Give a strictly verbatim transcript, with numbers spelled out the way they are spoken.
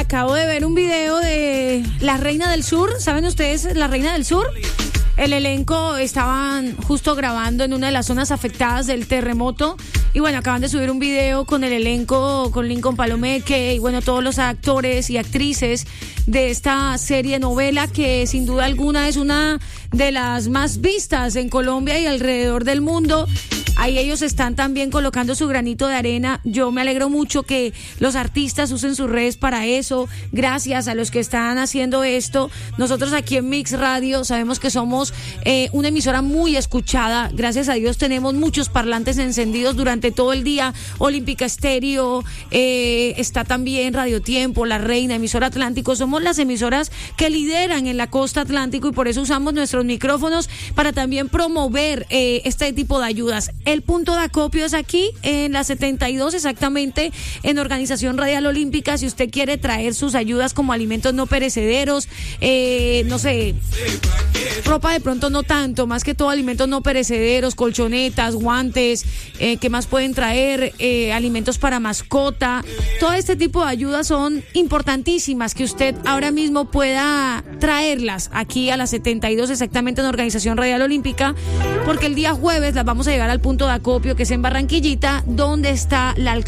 acabo de ver un video de La Reina del Sur. ¿Saben ustedes La Reina del Sur? El elenco estaban justo grabando en una de las zonas afectadas del terremoto. Y bueno, acaban de subir un video con el elenco, con Lincoln Palomeque y bueno, todos los actores y actrices de esta serie novela que sin duda alguna es una de las más vistas en Colombia y alrededor del mundo. Ahí ellos están también colocando su granito de arena. Yo me alegro mucho que los artistas usen sus redes para eso. Gracias a los que están haciendo esto. Nosotros aquí en Mix Radio sabemos que somos eh, una emisora muy escuchada. Gracias a Dios tenemos muchos parlantes encendidos durante todo el día. Olímpica Estéreo, eh, está también Radio Tiempo, La Reina, Emisora Atlántico. Somos las emisoras que lideran en la costa atlántico y por eso usamos nuestros micrófonos para también promover eh, este tipo de ayudas. El punto de acopio es aquí, en la setenta y dos, exactamente, en Organización Radial Olímpica. Si usted quiere traer sus ayudas como alimentos no perecederos, eh, no sé, ropa de pronto no tanto, más que todo alimentos no perecederos, colchonetas, guantes, eh, ¿qué más pueden traer? Eh, alimentos para mascota. Todo este tipo de ayudas son importantísimas, que usted ahora mismo pueda traerlas aquí a la setenta y dos, exactamente en Organización Radial Olímpica, porque el día jueves las vamos a llegar al punto de acopio que es en Barranquillita, donde está la alcaldía